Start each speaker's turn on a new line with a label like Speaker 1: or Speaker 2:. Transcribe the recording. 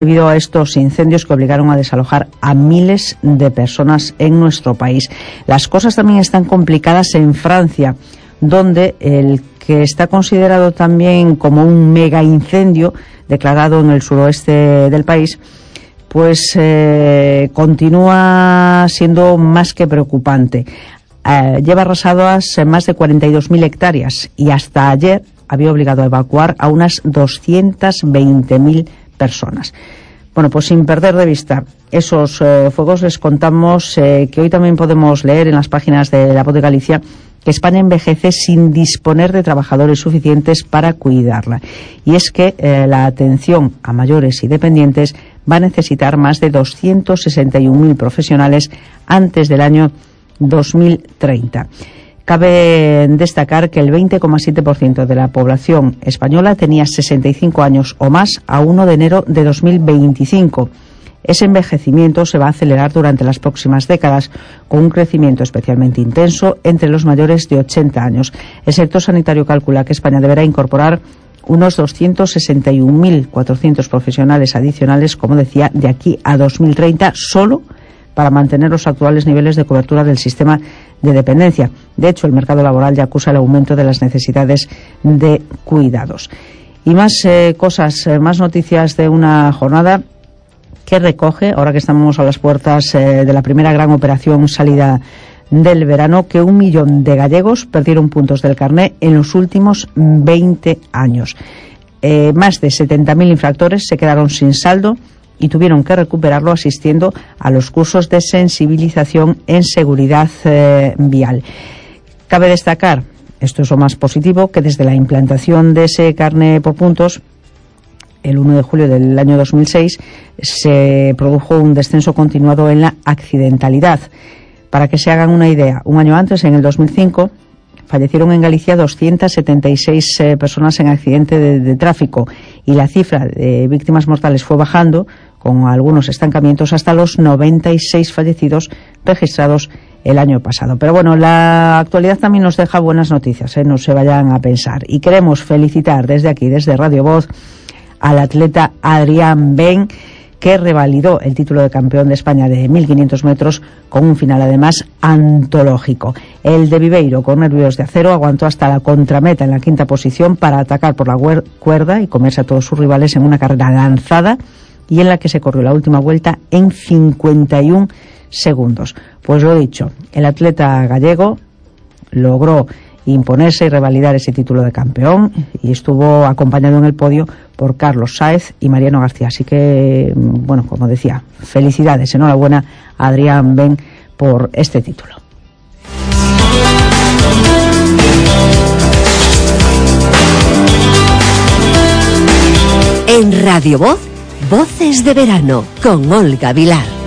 Speaker 1: debido a estos incendios que obligaron a desalojar a miles de personas en nuestro país. Las cosas también están complicadas en Francia, donde el que está considerado también como un mega incendio declarado en el suroeste del país, pues continúa siendo más que preocupante. Lleva arrasadas más de 42.000 hectáreas y hasta ayer había obligado a evacuar a unas 220.000 personas. Bueno, pues sin perder de vista esos fuegos, les contamos que hoy también podemos leer en las páginas de La Voz de Galicia que España envejece sin disponer de trabajadores suficientes para cuidarla. Y es que la atención a mayores y dependientes va a necesitar más de 261.000 profesionales antes del año 2030. Cabe destacar que el 20,7% de la población española tenía 65 años o más a 1 de enero de 2025. Ese envejecimiento se va a acelerar durante las próximas décadas, con un crecimiento especialmente intenso entre los mayores de 80 años. El sector sanitario calcula que España deberá incorporar unos 261.400 profesionales adicionales, como decía, de aquí a 2030, solo para mantener los actuales niveles de cobertura del sistema de dependencia. De hecho, el mercado laboral ya acusa el aumento de las necesidades de cuidados. Y más cosas, más noticias de una jornada que recoge, ahora que estamos a las puertas de la primera gran operación salida del verano, que 1 millón de gallegos perdieron puntos del carné en los últimos 20 años. Más de 70.000 infractores se quedaron sin saldo y tuvieron que recuperarlo asistiendo a los cursos de sensibilización en seguridad vial. Cabe destacar, esto es lo más positivo, que desde la implantación de ese carné por puntos, el 1 de julio del año 2006, se produjo un descenso continuado en la accidentalidad. Para que se hagan una idea, un año antes, en el 2005, fallecieron en Galicia 276 personas en accidente de tráfico y la cifra de víctimas mortales fue bajando, con algunos estancamientos, hasta los 96 fallecidos registrados el año pasado. Pero bueno, la actualidad también nos deja buenas noticias, no se vayan a pensar. Y queremos felicitar desde aquí, desde Radio Voz, al atleta Adrián Ben, que revalidó el título de campeón de España de 1.500 metros con un final además antológico. El de Viveiro, con nervios de acero, aguantó hasta la contrameta en la 5ª posición para atacar por la cuerda y comerse a todos sus rivales en una carrera lanzada y en la que se corrió la última vuelta en 51 segundos. Pues lo dicho, el atleta gallego logró imponerse y revalidar ese título de campeón y estuvo acompañado en el podio por Carlos Sáez y Mariano García. Así que, bueno, como decía, felicidades, enhorabuena a Adrián Ben por este título.
Speaker 2: En Radio Voz, Voces de Verano, con Olga Vilar.